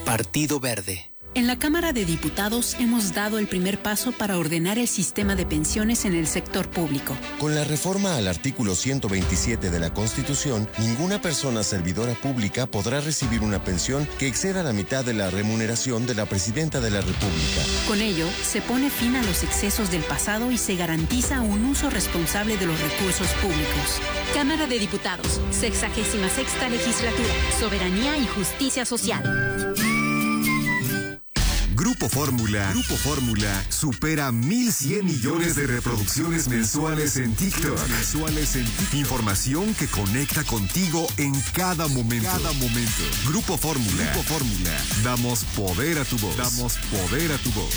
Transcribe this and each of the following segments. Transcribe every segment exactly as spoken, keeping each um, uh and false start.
Partido Verde. En la Cámara de Diputados hemos dado el primer paso para ordenar el sistema de pensiones en el sector público. Con la reforma al artículo ciento veintisiete de la Constitución, ninguna persona servidora pública podrá recibir una pensión que exceda la mitad de la remuneración de la Presidenta de la República. Con ello, se pone fin a los excesos del pasado y se garantiza un uso responsable de los recursos públicos. Cámara de Diputados, sexagésima sexta legislatura, soberanía y justicia social. Grupo Fórmula, Grupo Fórmula supera mil cien millones de reproducciones mensuales en TikTok. Mensuales en TikTok. Información que conecta contigo en cada momento. Cada momento. Grupo Fórmula, Grupo Fórmula. Damos poder a tu voz. Damos poder a tu voz.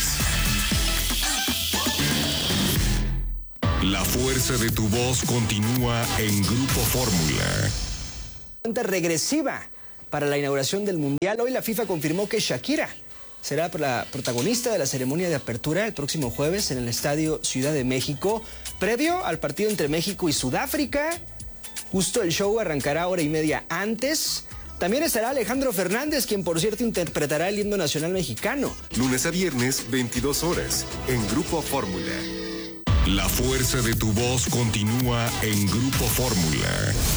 La fuerza de tu voz continúa en Grupo Fórmula. Cuenta regresiva para la inauguración del Mundial. Hoy la FIFA confirmó que Shakira será la protagonista de la ceremonia de apertura el próximo jueves en el Estadio Ciudad de México, previo al partido entre México y Sudáfrica. Justo el show arrancará hora y media antes. También estará Alejandro Fernández, quien por cierto interpretará el himno nacional mexicano. Lunes a viernes, veintidós horas, en Grupo Fórmula. La fuerza de tu voz continúa en Grupo Fórmula.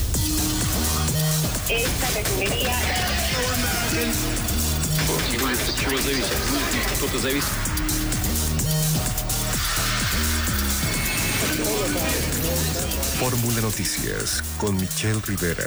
Esta refinería... Fórmula Noticias con Michelle Rivera.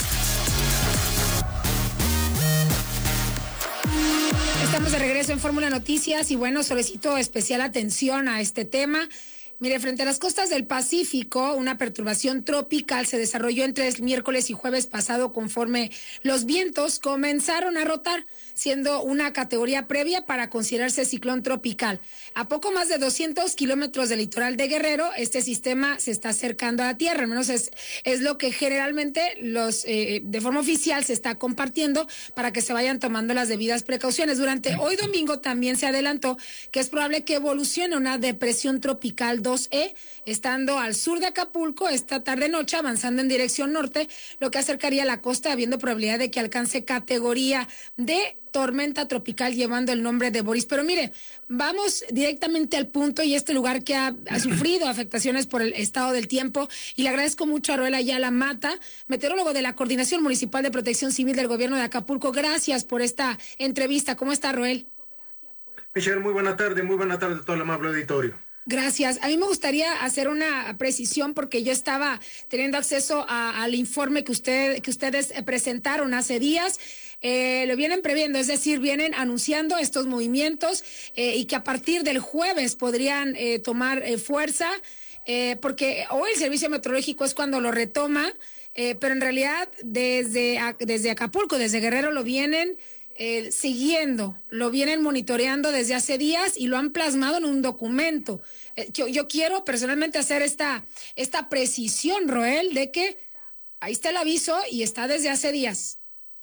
Estamos de regreso en Fórmula Noticias y bueno, solicito especial atención a este tema. Mire, frente a las costas del Pacífico, una perturbación tropical se desarrolló entre el miércoles y jueves pasado conforme los vientos comenzaron a rotar, siendo una categoría previa para considerarse ciclón tropical. A poco más de doscientos kilómetros del litoral de Guerrero, este sistema se está acercando a la tierra, al menos es, es lo que generalmente los eh, de forma oficial se está compartiendo para que se vayan tomando las debidas precauciones. Durante hoy domingo también se adelantó que es probable que evolucione una depresión tropical dos E, estando al sur de Acapulco esta tarde-noche, avanzando en dirección norte, lo que acercaría a la costa, habiendo probabilidad de que alcance categoría de tormenta tropical llevando el nombre de Boris. Pero mire, vamos directamente al punto y este lugar que ha, ha sufrido afectaciones por el estado del tiempo, y le agradezco mucho a Roel Ayala Mata, meteorólogo de la Coordinación Municipal de Protección Civil del Gobierno de Acapulco. Gracias por esta entrevista. ¿Cómo está, Roel? Michelle, muy buena tarde, muy buena tarde a todo el amable auditorio. Gracias. A mí me gustaría hacer una precisión porque yo estaba teniendo acceso a, al informe que usted que ustedes presentaron hace días. Eh, lo vienen previendo, es decir, vienen anunciando estos movimientos eh, y que a partir del jueves podrían eh, tomar eh, fuerza, eh, porque hoy el servicio meteorológico es cuando lo retoma, eh, pero en realidad desde, desde Acapulco, desde Guerrero lo vienen Eh, siguiendo, lo vienen monitoreando desde hace días y lo han plasmado en un documento. Eh, yo, yo quiero personalmente hacer esta, esta precisión, Roel, de que ahí está el aviso y está desde hace días.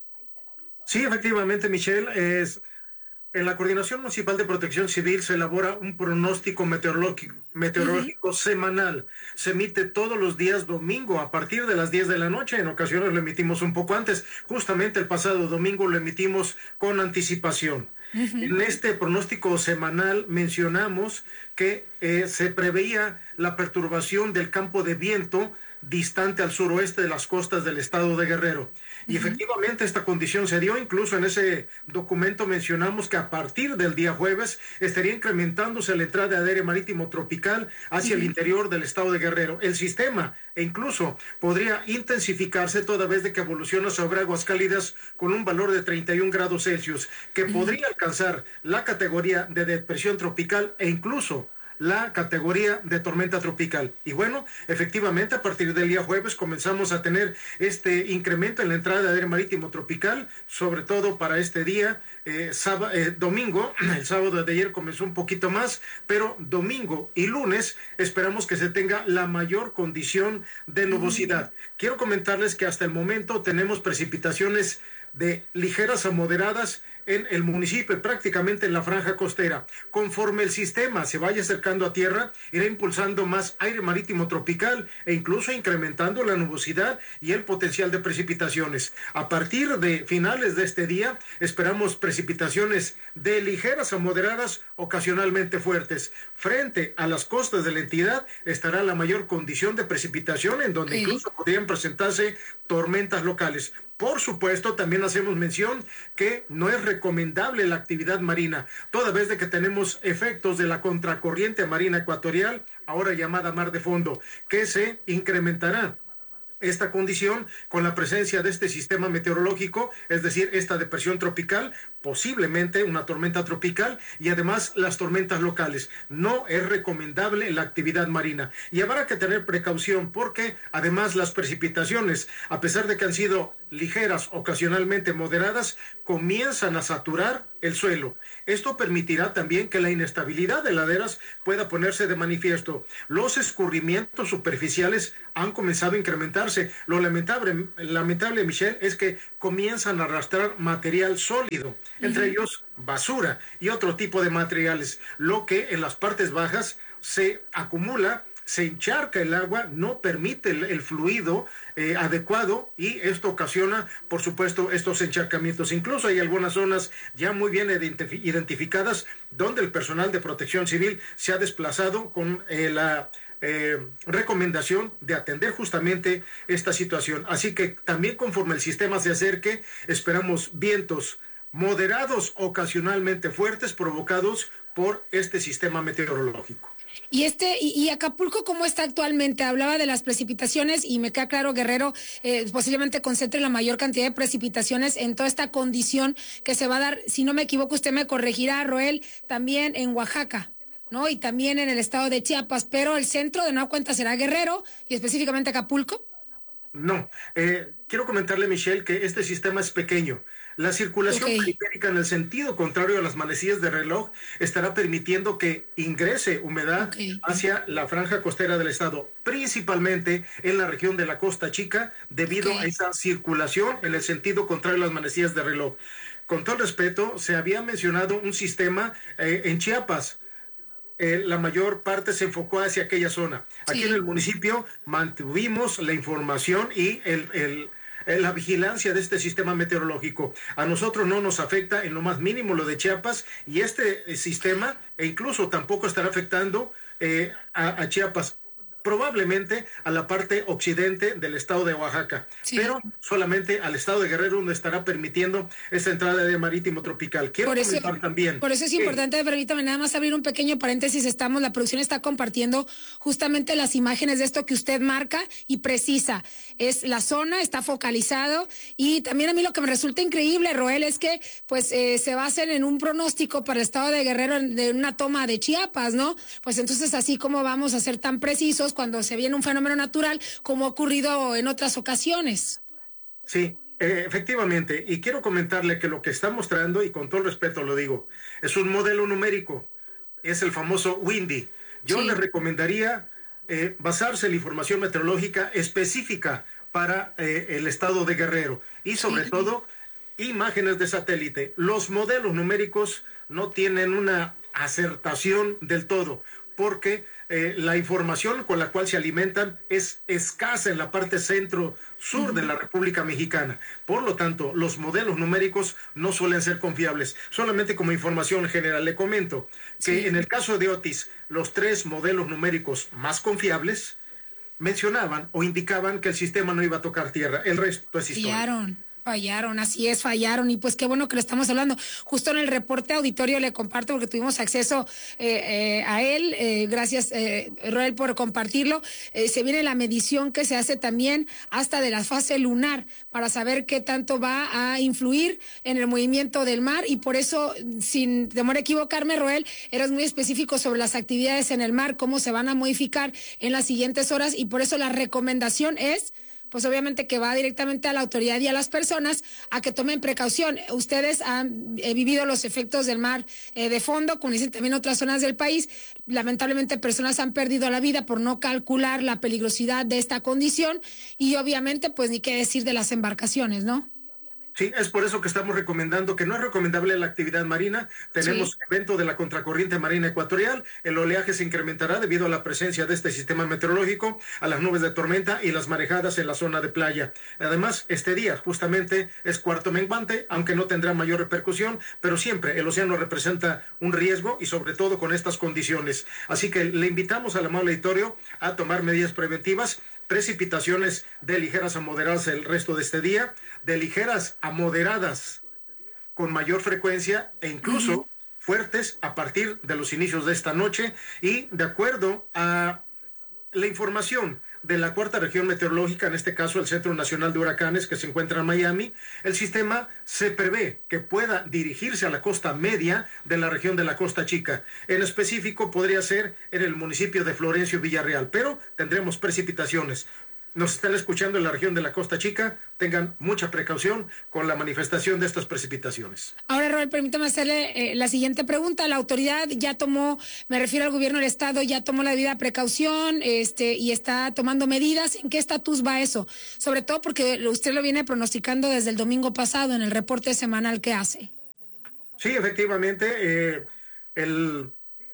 Sí, efectivamente, Michelle, es... En la Coordinación Municipal de Protección Civil se elabora un pronóstico meteorológico, meteorológico uh-huh. semanal. Se emite todos los días domingo a partir de las diez de la noche. En ocasiones lo emitimos un poco antes. Justamente el pasado domingo lo emitimos con anticipación. Uh-huh. En este pronóstico semanal mencionamos que eh, se preveía la perturbación del campo de viento distante al suroeste de las costas del estado de Guerrero. Y uh-huh. efectivamente esta condición se dio. Incluso en ese documento mencionamos que a partir del día jueves estaría incrementándose la entrada de aire marítimo tropical hacia uh-huh. el interior del estado de Guerrero. El sistema e incluso podría intensificarse toda vez de que evoluciona sobre aguas cálidas con un valor de treinta y un grados Celsius, que uh-huh. podría alcanzar la categoría de depresión tropical e incluso la categoría de tormenta tropical. Y bueno, efectivamente, a partir del día jueves comenzamos a tener este incremento en la entrada de aire marítimo tropical, sobre todo para este día, eh, sábado, eh, domingo. El sábado de ayer comenzó un poquito más, pero domingo y lunes esperamos que se tenga la mayor condición de nubosidad. Quiero comentarles que hasta el momento tenemos precipitaciones de ligeras a moderadas en el municipio, prácticamente en la franja costera. Conforme el sistema se vaya acercando a tierra, irá impulsando más aire marítimo tropical e incluso incrementando la nubosidad y el potencial de precipitaciones. A partir de finales de este día, esperamos precipitaciones de ligeras a moderadas, ocasionalmente fuertes. Frente a las costas de la entidad estará la mayor condición de precipitación, en donde incluso podrían presentarse tormentas locales. Por supuesto, también hacemos mención que no es recomendable la actividad marina, toda vez de que tenemos efectos de la contracorriente marina ecuatorial, ahora llamada mar de fondo, que se incrementará esta condición con la presencia de este sistema meteorológico, es decir, esta depresión tropical, posiblemente una tormenta tropical y además las tormentas locales. No es recomendable la actividad marina y habrá que tener precaución porque además las precipitaciones, a pesar de que han sido ligeras, ocasionalmente moderadas, comienzan a saturar el suelo. Esto permitirá también que la inestabilidad de laderas pueda ponerse de manifiesto. Los escurrimientos superficiales han comenzado a incrementarse. Lo lamentable, lamentable, Michelle, es que comienzan a arrastrar material sólido, entre uh-huh. ellos basura y otro tipo de materiales, lo que en las partes bajas se acumula, se encharca el agua, no permite el, el fluido eh, adecuado y esto ocasiona, por supuesto, estos encharcamientos. Incluso hay algunas zonas ya muy bien identif- identificadas donde el personal de protección civil se ha desplazado con eh, la eh, recomendación de atender justamente esta situación. Así que también conforme el sistema se acerque, esperamos vientos moderados, ocasionalmente fuertes, provocados por este sistema meteorológico. Y este y, y Acapulco, ¿cómo está actualmente? Hablaba de las precipitaciones y me queda claro, Guerrero, eh, posiblemente concentre la mayor cantidad de precipitaciones en toda esta condición que se va a dar, si no me equivoco, usted me corregirá, Roel, también en Oaxaca, ¿no? Y también en el estado de Chiapas, pero el centro de nueva cuenta será Guerrero y específicamente Acapulco. No, eh, quiero comentarle, Michelle, que este sistema es pequeño. La circulación okay. periférica en el sentido contrario a las manecillas de reloj estará permitiendo que ingrese humedad okay. hacia la franja costera del estado, principalmente en la región de la Costa Chica, debido okay. a esa circulación en el sentido contrario a las manecillas de reloj. Con todo respeto, se había mencionado un sistema eh, en Chiapas. Eh, la mayor parte se enfocó hacia aquella zona. Aquí sí. en el municipio mantuvimos la información y el, el, el, la vigilancia de este sistema meteorológico. A nosotros no nos afecta en lo más mínimo lo de Chiapas y este eh, sistema e incluso tampoco estará afectando eh, a, a Chiapas. Probablemente a la parte occidente del estado de Oaxaca, sí. pero solamente al estado de Guerrero, donde estará permitiendo esta entrada de marítimo tropical. Quiero por comentar eso, también. Por eso es que, importante, permítame nada más abrir un pequeño paréntesis. Estamos, la producción está compartiendo justamente las imágenes de esto que usted marca y precisa. Es la zona, está focalizado y también a mí lo que me resulta increíble, Roel, es que pues eh, se basen en un pronóstico para el estado de Guerrero de una toma de Chiapas, ¿no? Pues entonces así como vamos a ser tan precisos cuando se viene un fenómeno natural como ha ocurrido en otras ocasiones. Sí, eh, efectivamente, y quiero comentarle que lo que está mostrando, y con todo el respeto lo digo, es un modelo numérico, es el famoso Windy. Yo sí. le recomendaría eh, basarse en la información meteorológica específica para eh, el estado de Guerrero y sobre sí. todo imágenes de satélite. Los modelos numéricos no tienen una acertación del todo, porque eh, la información con la cual se alimentan es escasa en la parte centro-sur uh-huh. de la República Mexicana. Por lo tanto, los modelos numéricos no suelen ser confiables. Solamente como información general le comento que sí. en el caso de Otis, los tres modelos numéricos más confiables mencionaban o indicaban que el sistema no iba a tocar tierra. El resto es historia. Fallaron. Fallaron, así es, fallaron, y pues qué bueno que lo estamos hablando. Justo en el reporte auditorio le comparto, porque tuvimos acceso eh, eh, a él, eh, gracias eh, Roel por compartirlo, eh, se viene la medición que se hace también hasta de la fase lunar, para saber qué tanto va a influir en el movimiento del mar, y por eso, sin temor a equivocarme, Roel, eras muy específico sobre las actividades en el mar, cómo se van a modificar en las siguientes horas, y por eso la recomendación es pues obviamente que va directamente a la autoridad y a las personas a que tomen precaución. Ustedes han eh, vivido los efectos del mar eh, de fondo, como dicen también otras zonas del país. Lamentablemente personas han perdido la vida por no calcular la peligrosidad de esta condición y obviamente pues ni qué decir de las embarcaciones, ¿no? Sí, es por eso que estamos recomendando que no es recomendable la actividad marina. Tenemos Sí. evento de la contracorriente marina ecuatorial. El oleaje se incrementará debido a la presencia de este sistema meteorológico, a las nubes de tormenta y las marejadas en la zona de playa. Además, este día justamente es cuarto menguante, aunque no tendrá mayor repercusión, pero siempre el océano representa un riesgo y sobre todo con estas condiciones. Así que le invitamos al amable auditorio a tomar medidas preventivas. Precipitaciones de ligeras a moderadas el resto de este día, de ligeras a moderadas con mayor frecuencia e incluso uh-huh. fuertes a partir de los inicios de esta noche, y de acuerdo a la información de la cuarta región meteorológica, en este caso el Centro Nacional de Huracanes, que se encuentra en Miami, el sistema se prevé que pueda dirigirse a la costa media de la región de la Costa Chica. En específico podría ser en el municipio de Florencio Villarreal, pero tendremos precipitaciones. Nos están escuchando en la región de la Costa Chica, tengan mucha precaución con la manifestación de estas precipitaciones. Ahora, Roel, permítame hacerle eh, la siguiente pregunta. La autoridad ya tomó, me refiero al gobierno del estado, ya tomó la debida precaución este, y está tomando medidas. ¿En qué estatus va eso? Sobre todo porque usted lo viene pronosticando desde el domingo pasado en el reporte semanal que hace. Sí, efectivamente, eh, el...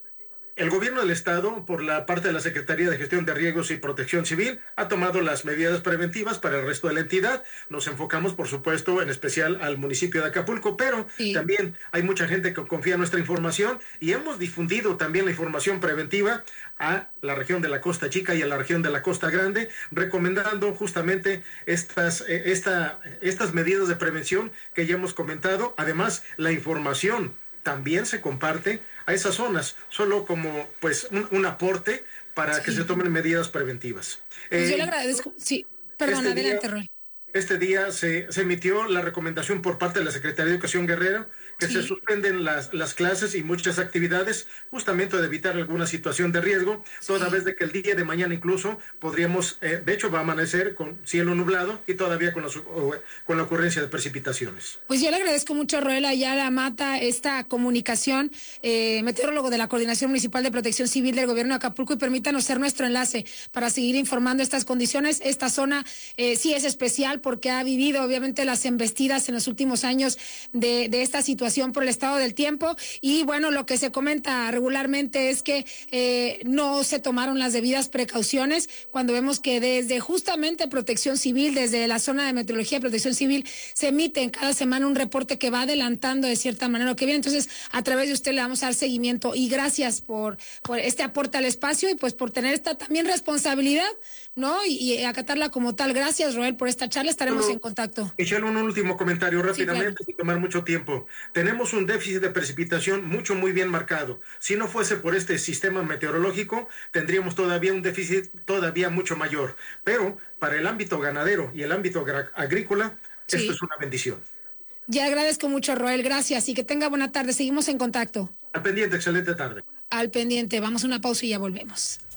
El gobierno del estado, por la parte de la Secretaría de Gestión de Riesgos y Protección Civil, ha tomado las medidas preventivas para el resto de la entidad. Nos enfocamos, por supuesto, en especial al municipio de Acapulco, pero sí. también hay mucha gente que confía en nuestra información y hemos difundido también la información preventiva a la región de la Costa Chica y a la región de la Costa Grande, recomendando justamente estas, eh, esta, estas medidas de prevención que ya hemos comentado. Además, la información también se comparte a esas zonas, solo como pues un, un aporte para sí. que se tomen medidas preventivas. Pues eh, yo le agradezco. Sí, perdón, este adelante, Roy. Este día se, se emitió la recomendación por parte de la Secretaría de Educación Guerrero que sí. se suspenden las, las clases y muchas actividades justamente de evitar alguna situación de riesgo, sí. toda vez de que el día de mañana incluso podríamos, eh, de hecho va a amanecer con cielo nublado y todavía con la, con la ocurrencia de precipitaciones. Pues yo le agradezco mucho a Roel Ayala Mata esta comunicación, eh, meteorólogo de la Coordinación Municipal de Protección Civil del Gobierno de Acapulco, y permítanos ser nuestro enlace para seguir informando estas condiciones. Esta zona eh, sí es especial porque ha vivido obviamente las embestidas en los últimos años de, de esta situación por el estado del tiempo, y bueno, lo que se comenta regularmente es que eh, no se tomaron las debidas precauciones cuando vemos que desde justamente Protección Civil, desde la zona de meteorología de Protección Civil, se emite en cada semana un reporte que va adelantando de cierta manera lo que viene. Entonces, a través de usted le vamos a dar seguimiento, y gracias por, por este aporte al espacio y pues por tener esta también responsabilidad, ¿no? Y, y acatarla como tal. Gracias, Roel, por esta charla. Estaremos Pero, en contacto. Michelle, un último comentario rápidamente, sí, claro. sin tomar mucho tiempo. Tenemos un déficit de precipitación mucho, muy bien marcado. Si no fuese por este sistema meteorológico, tendríamos todavía un déficit todavía mucho mayor. Pero para el ámbito ganadero y el ámbito agrícola, sí. esto es una bendición. Ya agradezco mucho, Roel. Gracias y que tenga buena tarde. Seguimos en contacto. Al pendiente, excelente tarde. Al pendiente. Vamos a una pausa y ya volvemos.